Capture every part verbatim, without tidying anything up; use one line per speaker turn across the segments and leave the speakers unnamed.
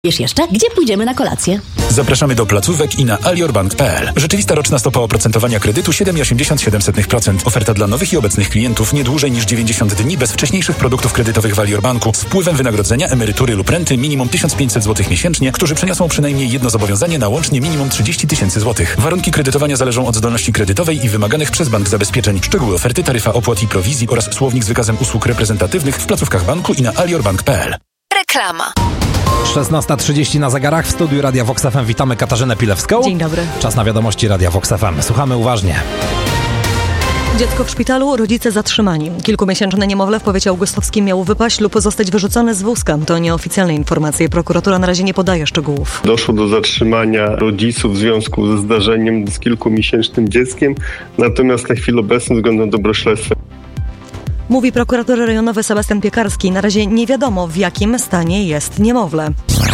Wiesz jeszcze, gdzie pójdziemy na kolację?
Zapraszamy do placówek i na aliorbank kropka p l. Rzeczywista roczna stopa oprocentowania kredytu siedem przecinek osiemdziesiąt siedem procent. Oferta dla nowych i obecnych klientów nie dłużej niż dziewięćdziesiąt dni bez wcześniejszych produktów kredytowych w Aliorbanku z wpływem wynagrodzenia, emerytury lub renty minimum tysiąc pięćset złotych miesięcznie, którzy przeniosą przynajmniej jedno zobowiązanie na łącznie minimum trzydzieści tysięcy złotych. Warunki kredytowania zależą od zdolności kredytowej i wymaganych przez bank zabezpieczeń. Szczegóły oferty, taryfa opłat i prowizji oraz słownik z wykazem usług reprezentatywnych w placówkach banku i na aliorbank kropka p l.
Reklama.
szesnasta trzydzieści na zegarach. W studiu Radia Vox F M witamy Katarzynę Pilewską.
Dzień dobry.
Czas na wiadomości Radia Vox F M. Słuchamy uważnie.
Dziecko w szpitalu, rodzice zatrzymani. Kilkumiesięczne niemowlę w powiecie augustowskim miało wypaść lub zostać wyrzucone z wózka. To nieoficjalne informacje. Prokuratura na razie nie podaje szczegółów.
Doszło do zatrzymania rodziców w związku ze zdarzeniem z kilkumiesięcznym dzieckiem, natomiast na chwilę obecną względem dobrośledstwa.
Mówi prokurator rejonowy Sebastian Piekarski. Na razie nie wiadomo, w jakim stanie jest niemowlę.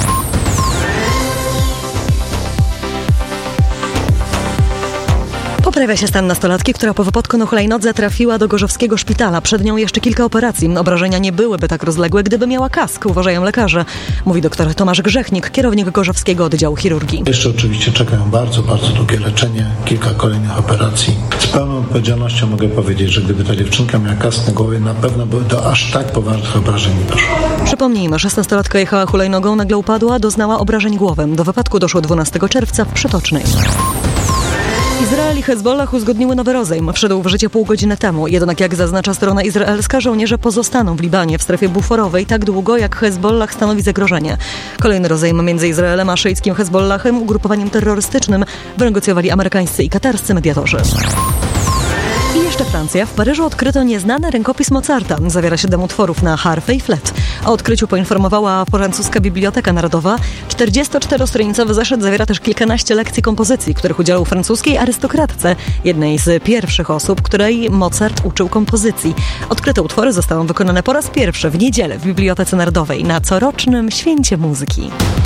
Poprawia się stan nastolatki, która po wypadku na hulajnodze trafiła do gorzowskiego szpitala. Przed nią jeszcze kilka operacji. Obrażenia nie byłyby tak rozległe, gdyby miała kask, uważają lekarze. Mówi doktor Tomasz Grzechnik, kierownik gorzowskiego oddziału chirurgii.
Jeszcze oczywiście czekają bardzo, bardzo długie leczenie, kilka kolejnych operacji. Z pełną odpowiedzialnością mogę powiedzieć, że gdyby ta dziewczynka miała kask na głowie, na pewno by do aż tak poważnych obrażeń nie doszło.
Przypomnijmy, szesnastolatka jechała hulajnogą, nagle upadła, doznała obrażeń głowy. Do wypadku doszło dwunastego czerwca w Przytocznej. Izrael i Hezbollah uzgodniły nowy rozejm. Wszedł w życie pół godziny temu. Jednak jak zaznacza strona izraelska, żołnierze pozostaną w Libanie, w strefie buforowej, tak długo jak Hezbollah stanowi zagrożenie. Kolejny rozejm między Izraelem a szyickim Hezbollahem, ugrupowaniem terrorystycznym, wynegocjowali amerykańscy i katarscy mediatorzy. I jeszcze Francja. W Paryżu odkryto nieznany rękopis Mozarta. Zawiera siedem utworów na harfę i flet. O odkryciu poinformowała francuska Biblioteka Narodowa. czterdziestoczterostronicowy zeszyt zawiera też kilkanaście lekcji kompozycji, których udzielał francuskiej arystokratce, jednej z pierwszych osób, której Mozart uczył kompozycji. Odkryte utwory zostaną wykonane po raz pierwszy w niedzielę w Bibliotece Narodowej na corocznym Święcie Muzyki.